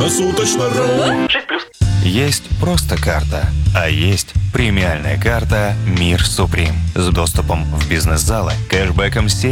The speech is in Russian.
на Суточно.ру. Есть просто карта, а есть премиальная карта «Мир Суприм» с доступом в бизнес-залы, кэшбэком 7